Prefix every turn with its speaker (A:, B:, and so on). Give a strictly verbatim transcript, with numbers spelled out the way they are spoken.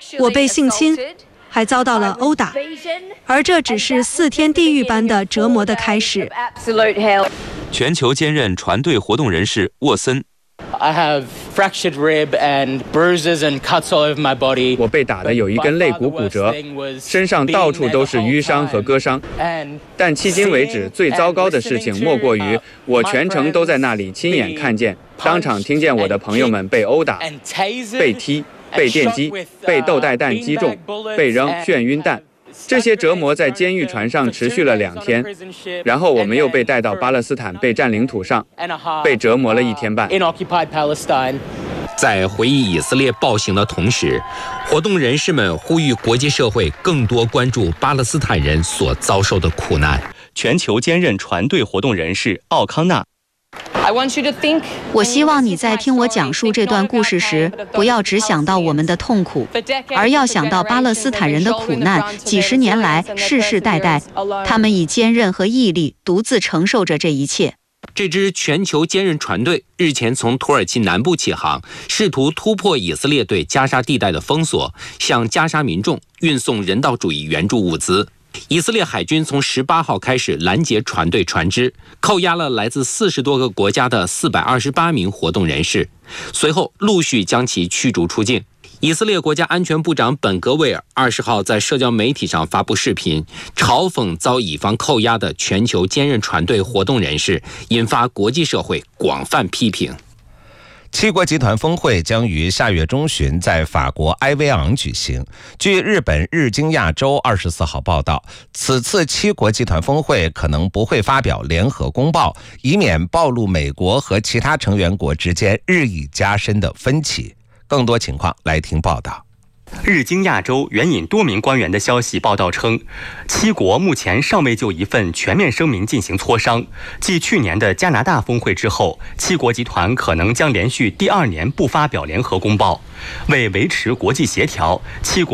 A: 我被性侵，还遭到了殴打，而这只是四天地狱般的折磨的开始。
B: 全球坚韧船队活动人士沃森。
C: I have fractured rib and bruises and cuts all over my body.
D: 我被打的有一根肋骨骨折，身上到处都是淤伤和割伤。但迄今为止，最糟糕的事情莫过于我全程都在那里亲眼看见，当场听见我的朋友们被殴打、被踢、被电击、被豆袋弹击中、被扔眩晕弹。这些折磨在监狱船上持续了两天，然后我们又被带到巴勒斯坦被占领土上，被折磨了一天半。
E: 在回忆以色列暴行的同时，活动人士们呼吁国际社会更多关注巴勒斯坦人所遭受的苦难。
B: 全球坚韧船队活动人士奥康纳。
F: 我希望你在听我讲述这段故事时，不要只想到我们的痛苦，而要想到巴勒斯坦人的苦难。几十年来，世世代代，他们以坚韧和毅力独自承受着这一切。
E: 这支全球坚韧船队日前从土耳其南部起航，试图突破以色列对加沙地带的封锁，向加沙民众运送人道主义援助物资。以色列海军从十八号开始拦截船队船只，扣押了来自四十多个国家的四百二十八名活动人士，随后陆续将其驱逐出境。以色列国家安全部长本格维尔二十号在社交媒体上发布视频，嘲讽遭以方扣押的全球坚韧船队活动人士，引发国际社会广泛批评。
G: 七国集团峰会将于下月中旬在法国埃维昂举行。据日本日经亚洲二十四号报道，此次七国集团峰会可能不会发表联合公报，以免暴露美国和其他成员国之间日益加深的分歧。更多情况来听报道。
H: 日经亚洲援引多名官员的消息报道称，七国目前尚未就一份全面声明进行磋商。继去年的加拿大峰会之后，七国集团可能将连续第二年不发表联合公报。为维持国际协调，七国